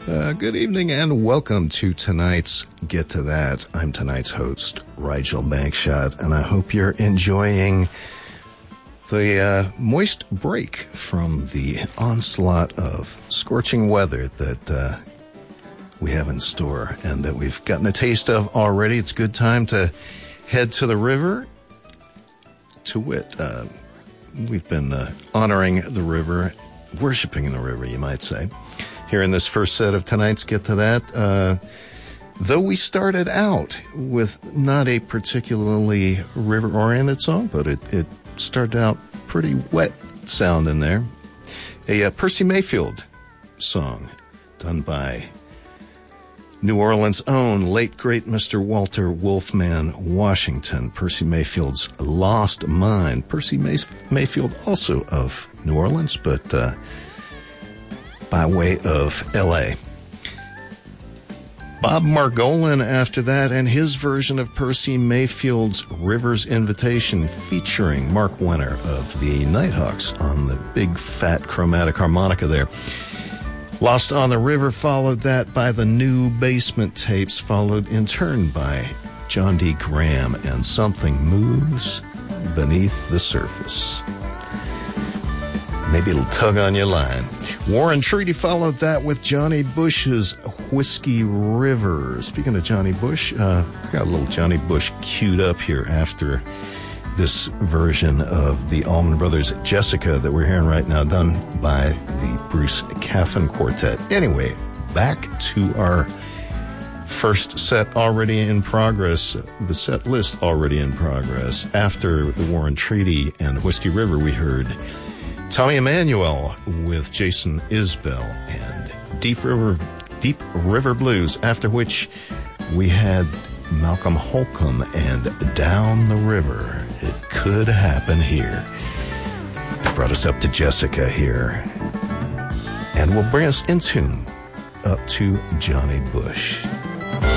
Good evening and welcome to tonight's Get to That. I'm tonight's host, Rigel Bankshot, and I hope you're enjoying the moist break from the onslaught of scorching weather that we have in store and that we've gotten a taste of already. It's a good time to head to the river. To wit, we've been honoring the river, worshiping the river, you might say, here in this first set of tonight's Get to That. Though we started out with not a particularly river-oriented song, but it started out pretty wet sound in there. A Percy Mayfield song done by New Orleans' own late great Mr. Walter Wolfman Washington, Percy Mayfield's Lost Mine. Percy Mayfield also of New Orleans, but by way of L.A. Bob Margolin after that, and his version of Percy Mayfield's River's Invitation, featuring Mark Wenner of the Nighthawks on the big fat chromatic harmonica there. Lost on the River followed that by the New Basement Tapes, followed in turn by John D. Graham and Something Moves Beneath the Surface. Maybe it'll tug on your line. Warren Treaty followed that with Johnny Bush's Whiskey River. Speaking of Johnny Bush, I got a little Johnny Bush queued up here after this version of the Allman Brothers' Jessica that we're hearing right now, done by the Bruce Caffin Quartet. Anyway, back to our first set already in progress, the set list already in progress. After the Warren Treaty and Whiskey River, we heard Tommy Emmanuel with Jason Isbell and Deep River Blues, after which we had Malcolm Holcomb and Down the River. It Could Happen Here. It brought us up to Jessica here, and will bring us in tune up to Johnny Bush.